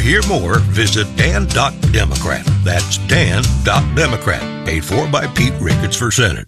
hear more, visit Dan.Democrat. That's Dan.Democrat. Paid for by Pete Ricketts for Senate.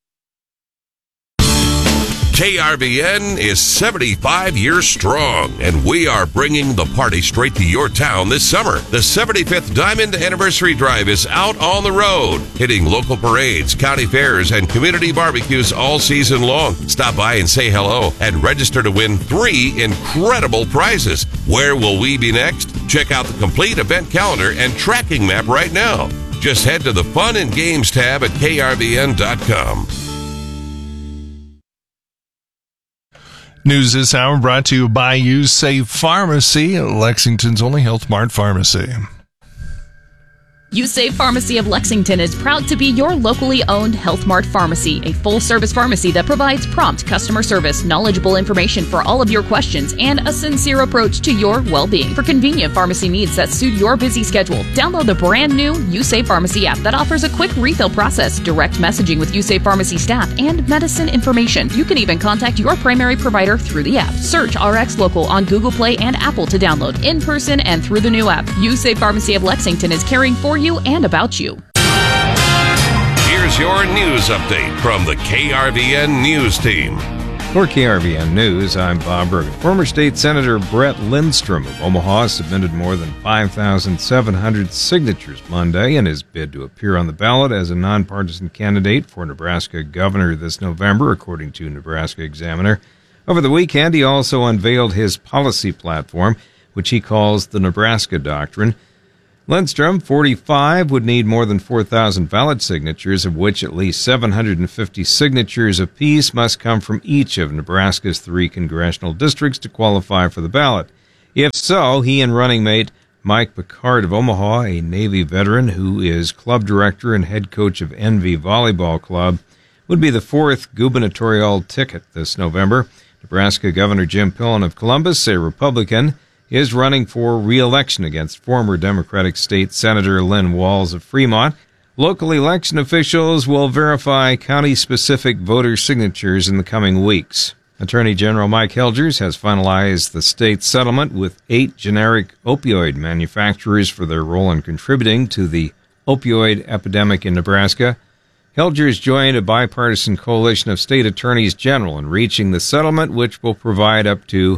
KRVN is 75 years strong, and we are bringing the party straight to your town this summer. The 75th Diamond Anniversary Drive is out on the road, hitting local parades, county fairs, and community barbecues all season long. Stop by and say hello and register to win 3 incredible prizes. Where will we be next? Check out the complete event calendar and tracking map right now. Just head to the Fun and Games tab at krvn.com. News this hour brought to you by USafe Pharmacy, Lexington's only Health Mart pharmacy. USafe Pharmacy of Lexington is proud to be your locally owned Health Mart pharmacy, a full-service pharmacy that provides prompt customer service, knowledgeable information for all of your questions, and a sincere approach to your well-being. For convenient pharmacy needs that suit your busy schedule, download the brand-new USafe Pharmacy app that offers a quick refill process, direct messaging with USafe Pharmacy staff, and medicine information. You can even contact your primary provider through the app. Search RX Local on Google Play and Apple to download in person and through the new app. USafe Pharmacy of Lexington is caring for you and about you. Here's your news update from the KRVN News Team. For KRVN News, I'm Bob Bergen. Former State Senator Brett Lindstrom of Omaha submitted more than 5,700 signatures Monday in his bid to appear on the ballot as a nonpartisan candidate for Nebraska governor this November, according to Nebraska Examiner. Over the weekend, he also unveiled his policy platform, which he calls the Nebraska Doctrine. Lindstrom, 45, would need more than 4,000 ballot signatures, of which at least 750 signatures apiece must come from each of Nebraska's 3 congressional districts to qualify for the ballot. If so, he and running mate Mike Picard of Omaha, a Navy veteran who is club director and head coach of Envy Volleyball Club, would be the 4th gubernatorial ticket this November. Nebraska Governor Jim Pillen of Columbus, a Republican, is running for re-election against former Democratic State Senator Lynn Walls of Fremont. Local election officials will verify county-specific voter signatures in the coming weeks. Attorney General Mike Helgers has finalized the state's settlement with 8 generic opioid manufacturers for their role in contributing to the opioid epidemic in Nebraska. Helgers joined a bipartisan coalition of state attorneys general in reaching the settlement, which will provide up to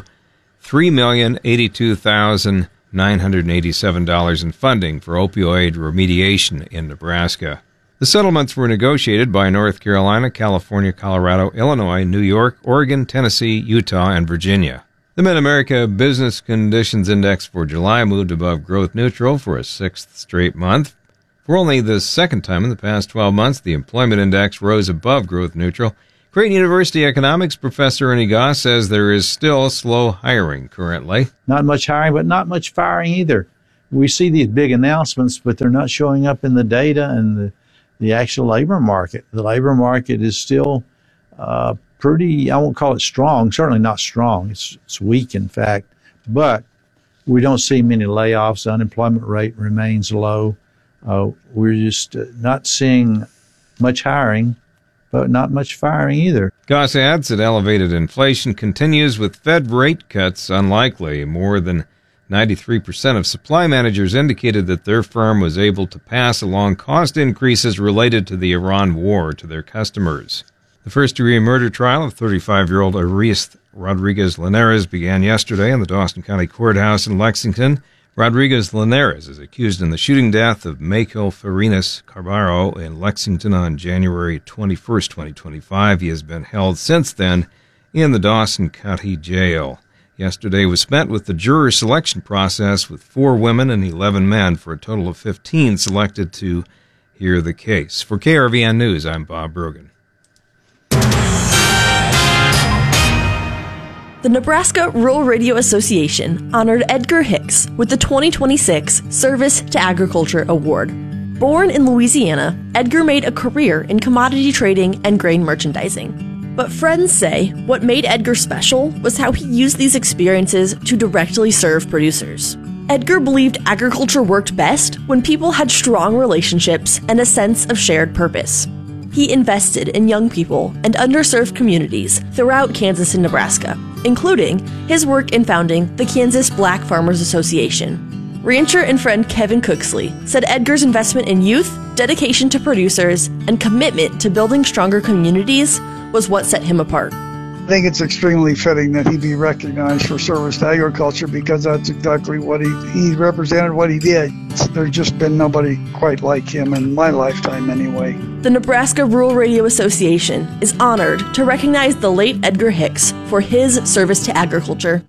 $3,082,987 in funding for opioid remediation in Nebraska. The settlements were negotiated by North Carolina, California, Colorado, Illinois, New York, Oregon, Tennessee, Utah, and Virginia. The Mid-America Business Conditions Index for July moved above growth neutral for a 6th straight month. For only the 2nd time in the past 12 months, the employment index rose above growth neutral. Creighton University economics professor Ernie Goss says there is still slow hiring currently. Not much hiring, but not much firing either. We see these big announcements, but they're not showing up in the data and the actual labor market. The labor market is still pretty, I won't call it strong, certainly not strong. It's weak, in fact, but we don't see many layoffs. The unemployment rate remains low. We're just not seeing much hiring, but not much firing either. Goss adds that elevated inflation continues with Fed rate cuts unlikely. More than 93% of supply managers indicated that their firm was able to pass along cost increases related to the Iran war to their customers. The first-degree murder trial of 35-year-old Aris Rodriguez Linares began yesterday in the Dawson County Courthouse in Lexington. Rodriguez Linares is accused in the shooting death of Michael Farinas Carbaro in Lexington on January 21, 2025. He has been held since then in the Dawson County Jail. Yesterday was spent with the juror selection process with 4 women and 11 men for a total of 15 selected to hear the case. For KRVN News, I'm Bob Brogan. The Nebraska Rural Radio Association honored Edgar Hicks with the 2026 Service to Agriculture Award. Born in Louisiana, Edgar made a career in commodity trading and grain merchandising. But friends say what made Edgar special was how he used these experiences to directly serve producers. Edgar believed agriculture worked best when people had strong relationships and a sense of shared purpose. He invested in young people and underserved communities throughout Kansas and Nebraska, including his work in founding the Kansas Black Farmers Association. Rancher and friend Kevin Cooksley said Edgar's investment in youth, dedication to producers, and commitment to building stronger communities was what set him apart. I think it's extremely fitting that he be recognized for service to agriculture because that's exactly what he represented, what he did. There's just been nobody quite like him in my lifetime anyway. The Nebraska Rural Radio Association is honored to recognize the late Edgar Hicks for his service to agriculture.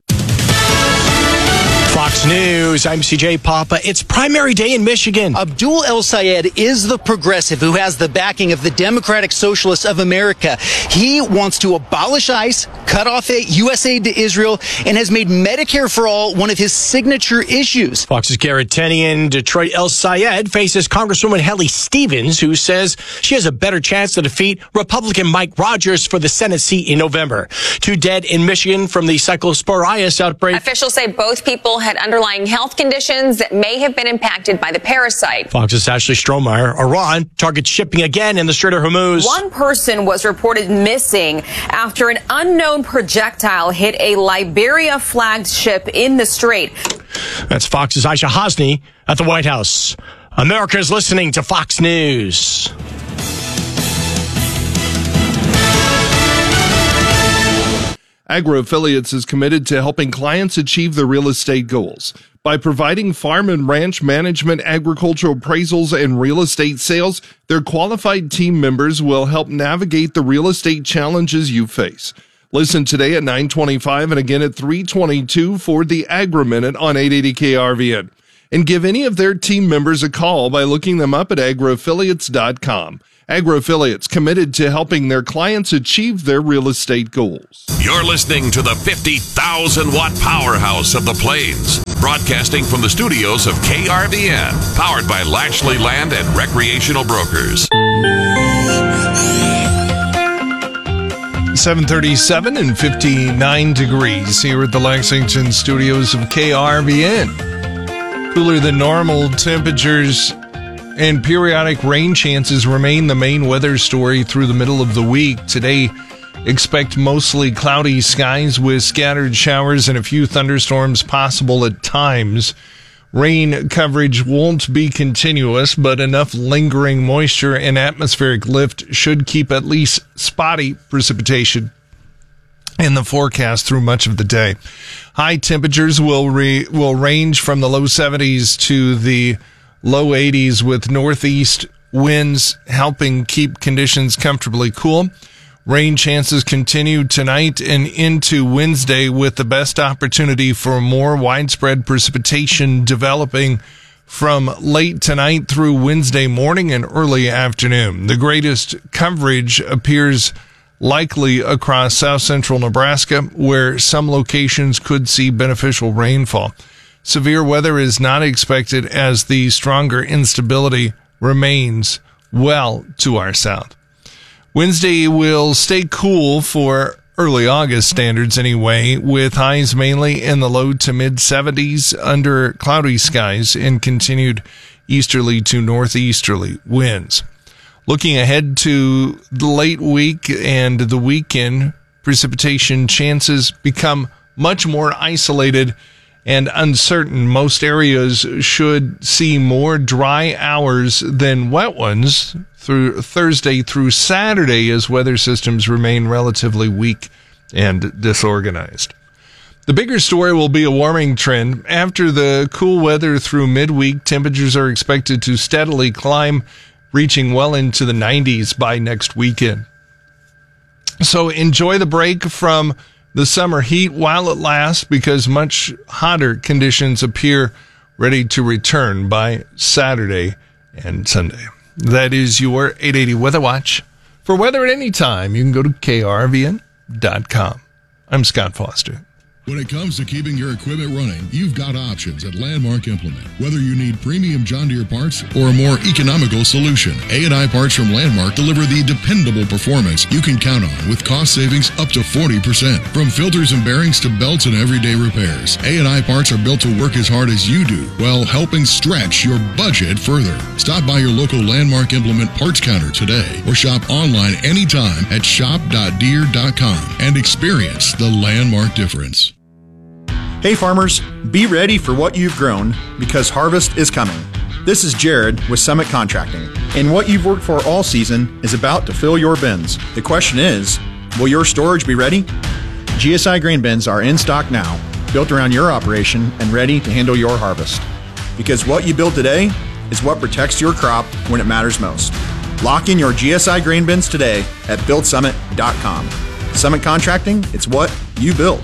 Fox News, I'm CJ Papa. It's primary day in Michigan. Abdul El-Sayed is the progressive who has the backing of the Democratic Socialists of America. He wants to abolish ICE, cut off U.S. aid to Israel, and has made Medicare for All one of his signature issues. Fox's Garrett Tenney in Detroit. El-Sayed faces Congresswoman Helly Stevens, who says she has a better chance to defeat Republican Mike Rogers for the Senate seat in November. 2 dead in Michigan from the Cyclosporitis outbreak. Officials say both people had underlying health conditions that may have been impacted by the parasite. Fox's Ashley Strohmeyer. Iran targets shipping again in the Strait of Hormuz. One person was reported missing after an unknown projectile hit a Liberia-flagged ship in the strait. That's Fox's Aisha Hosni at the White House. America is listening to Fox News. AgroAffiliates is committed to helping clients achieve their real estate goals. By providing farm and ranch management, agricultural appraisals, and real estate sales, their qualified team members will help navigate the real estate challenges you face. Listen today at 9:25 and again at 3:22 for the Agri-Minute on 880 KRVN. And give any of their team members a call by looking them up at agroaffiliates.com. AgroAffiliates committed to helping their clients achieve their real estate goals. You're listening to the 50,000-watt powerhouse of the Plains, broadcasting from the studios of KRVN, powered by Lashley Land and Recreational Brokers. 7:37 and 59 degrees here at the Lexington studios of KRVN. Cooler than normal temperatures and periodic rain chances remain the main weather story through the middle of the week. Today, expect mostly cloudy skies with scattered showers and a few thunderstorms possible at times. Rain coverage won't be continuous, but enough lingering moisture and atmospheric lift should keep at least spotty precipitation in the forecast through much of the day. High temperatures will range from the low 70s to the low 80s with northeast winds helping keep conditions comfortably cool. Rain chances continue tonight and into Wednesday with the best opportunity for more widespread precipitation developing from late tonight through Wednesday morning and early afternoon. The greatest coverage appears likely across south central Nebraska, where some locations could see beneficial rainfall. Severe weather is not expected as the stronger instability remains well to our south. Wednesday will stay cool for early August standards anyway, with highs mainly in the low to mid 70s under cloudy skies and continued easterly to northeasterly winds. Looking ahead to the late week and the weekend, precipitation chances become much more isolated and uncertain. Most areas should see more dry hours than wet ones through Thursday through Saturday as weather systems remain relatively weak and disorganized. The bigger story will be a warming trend. After the cool weather through midweek, temperatures are expected to steadily climb, reaching well into the 90s by next weekend. So enjoy the break from the summer heat while it lasts, because much hotter conditions appear ready to return by Saturday and Sunday. That is your 880 Weather Watch. For weather at any time, you can go to krvn.com. I'm Scott Foster. When it comes to keeping your equipment running, you've got options at Landmark Implement. Whether you need premium John Deere parts or a more economical solution, A&I Parts from Landmark deliver the dependable performance you can count on with cost savings up to 40%. From filters and bearings to belts and everyday repairs, A&I Parts are built to work as hard as you do while helping stretch your budget further. Stop by your local Landmark Implement parts counter today or shop online anytime at shop.deere.com and experience the Landmark difference. Hey farmers, be ready for what you've grown because harvest is coming. This is Jared with Summit Contracting, and what you've worked for all season is about to fill your bins. The question is, will your storage be ready? GSI grain bins are in stock now, built around your operation and ready to handle your harvest. Because what you build today is what protects your crop when it matters most. Lock in your GSI grain bins today at buildsummit.com. Summit Contracting, it's what you build.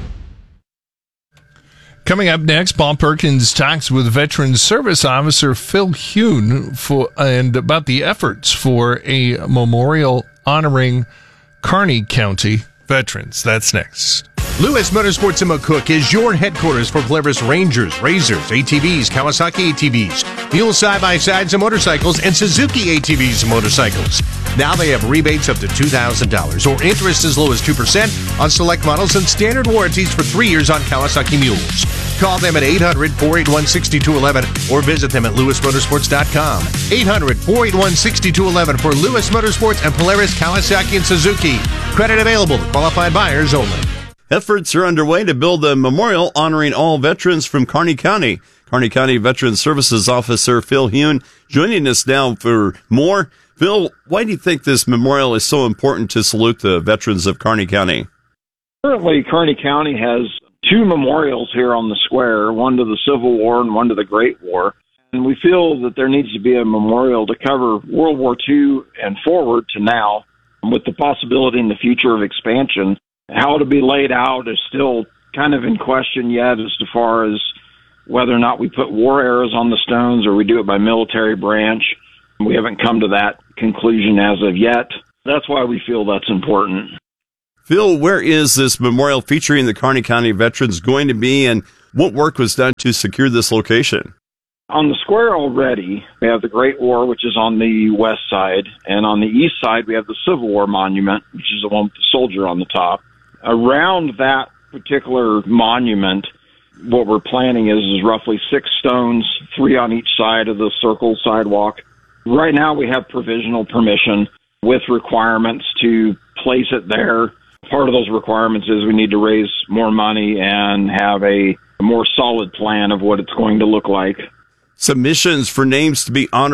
Coming up next, Paul Perkins talks with Veterans Service Officer Phil Hune about the efforts for a memorial honoring Kearney County veterans. That's next. Lewis Motorsports in McCook is your headquarters for Polaris Rangers, Razors, ATVs, Kawasaki ATVs, Mule side-by-sides and motorcycles, and Suzuki ATVs and motorcycles. Now they have rebates up to $2,000 or interest as low as 2% on select models and standard warranties for 3 years on Kawasaki Mules. Call them at 800-481-6211 or visit them at lewismotorsports.com. 800-481-6211 for Lewis Motorsports and Polaris, Kawasaki, and Suzuki. Credit available to qualified buyers only. Efforts are underway to build a memorial honoring all veterans from Kearney County. Kearney County Veterans Services Officer Phil Hune joining us now for more. Phil, why do you think this memorial is so important to salute the veterans of Kearney County? Currently, Kearney County has 2 memorials here on the square, one to the Civil War and one to the Great War. And we feel that there needs to be a memorial to cover World War II and forward to now, with the possibility in the future of expansion. How it'll be laid out is still kind of in question yet as far as whether or not we put war arrows on the stones or we do it by military branch. We haven't come to that conclusion as of yet. That's why we feel that's important. Phil, where is this memorial featuring the Kearney County veterans going to be, and what work was done to secure this location? On the square already, we have the Great War, which is on the west side, and on the east side, we have the Civil War monument, which is the one with the soldier on the top. Around that particular monument, what we're planning is roughly 6 stones, 3 on each side of the circle sidewalk. Right now, we have provisional permission with requirements to place it there. Part of those requirements is we need to raise more money and have a more solid plan of what it's going to look like. Submissions for names to be honored